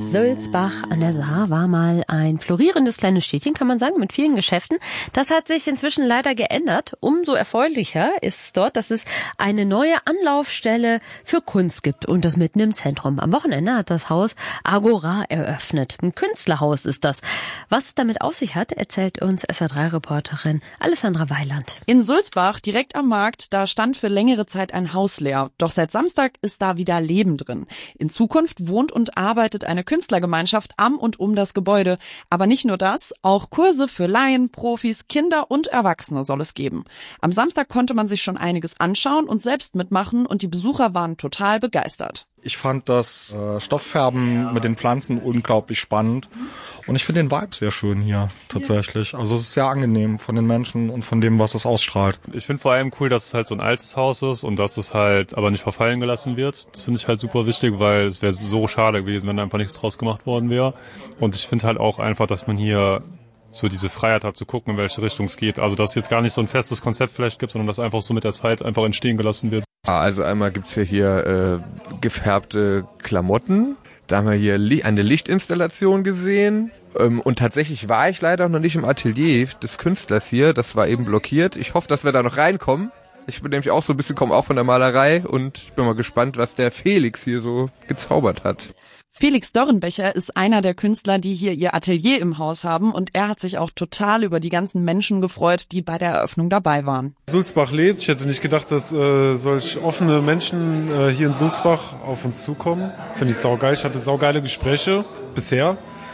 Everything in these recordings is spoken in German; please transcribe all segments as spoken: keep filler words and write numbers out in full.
Sulzbach an der Saar war mal ein florierendes kleines Städtchen, kann man sagen, mit vielen Geschäften. Das hat sich inzwischen leider geändert. Umso erfreulicher ist es dort, dass es eine neue Anlaufstelle für Kunst gibt und das mitten im Zentrum. Am Wochenende hat das Haus Agora eröffnet. Ein Künstlerhaus ist das. Was es damit auf sich hat, erzählt uns S R drei Reporterin Alessandra Weiland. In Sulzbach, direkt am Markt, da stand für längere Zeit ein Haus leer. Doch seit Samstag ist da wieder Leben drin. In Zukunft wohnt und arbeitet eine Künstlergemeinschaft am und um das Gebäude. Aber nicht nur das, auch Kurse für Laien, Profis, Kinder und Erwachsene soll es geben. Am Samstag konnte man sich schon einiges anschauen und selbst mitmachen und die Besucher waren total begeistert. Ich fand das äh, Stofffärben mit den Pflanzen unglaublich spannend und ich finde den Vibe sehr schön hier tatsächlich. Also es ist sehr angenehm von den Menschen und von dem, was es ausstrahlt. Ich finde vor allem cool, dass es halt so ein altes Haus ist und dass es halt aber nicht verfallen gelassen wird. Das finde ich halt super wichtig, weil es wäre so schade gewesen, wenn da einfach nichts draus gemacht worden wäre. Und ich finde halt auch einfach, dass man hier so diese Freiheit hat zu gucken, in welche Richtung es geht. Also dass es jetzt gar nicht so ein festes Konzept vielleicht gibt, sondern dass einfach so mit der Zeit einfach entstehen gelassen wird. Also einmal gibt's ja hier äh, gefärbte Klamotten. Da haben wir hier li- eine Lichtinstallation gesehen. Ähm, und tatsächlich war ich leider noch nicht im Atelier des Künstlers hier. Das war eben blockiert. Ich hoffe, dass wir da noch reinkommen. Ich bin nämlich auch so ein bisschen, komme auch von der Malerei und ich bin mal gespannt, was der Felix hier so gezaubert hat. Felix Dorrenbecher ist einer der Künstler, die hier ihr Atelier im Haus haben und er hat sich auch total über die ganzen Menschen gefreut, die bei der Eröffnung dabei waren. Sulzbach lebt. Ich hätte nicht gedacht, dass äh, solch offene Menschen äh, hier in Sulzbach auf uns zukommen. Finde ich saugeil. Ich hatte saugeile Gespräche bisher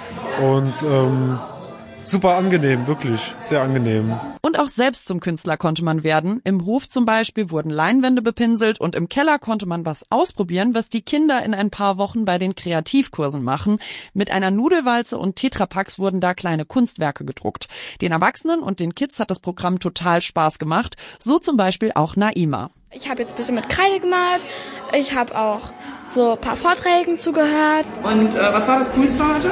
und ähm, super angenehm, wirklich, sehr angenehm. Und auch selbst zum Künstler konnte man werden. Im Hof zum Beispiel wurden Leinwände bepinselt und im Keller konnte man was ausprobieren, was die Kinder in ein paar Wochen bei den Kreativkursen machen. Mit einer Nudelwalze und Tetrapacks wurden da kleine Kunstwerke gedruckt. Den Erwachsenen und den Kids hat das Programm total Spaß gemacht, so zum Beispiel auch Naima. Ich habe jetzt ein bisschen mit Kreide gemalt, ich habe auch so ein paar Vorträgen zugehört. Und äh, was war das Coolste heute?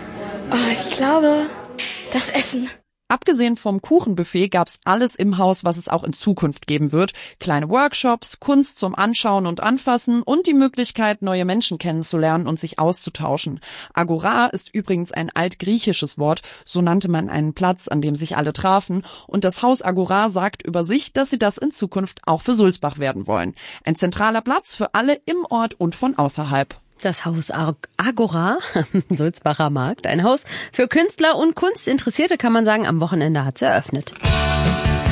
Oh, ich glaube, das Essen. Abgesehen vom Kuchenbuffet gab's alles im Haus, was es auch in Zukunft geben wird. Kleine Workshops, Kunst zum Anschauen und Anfassen und die Möglichkeit, neue Menschen kennenzulernen und sich auszutauschen. Agora ist übrigens ein altgriechisches Wort, so nannte man einen Platz, an dem sich alle trafen. Und das Haus Agora sagt über sich, dass sie das in Zukunft auch für Sulzbach werden wollen. Ein zentraler Platz für alle im Ort und von außerhalb. Das Haus Agora, Sulzbacher Markt, ein Haus für Künstler und Kunstinteressierte, kann man sagen, am Wochenende hat es eröffnet.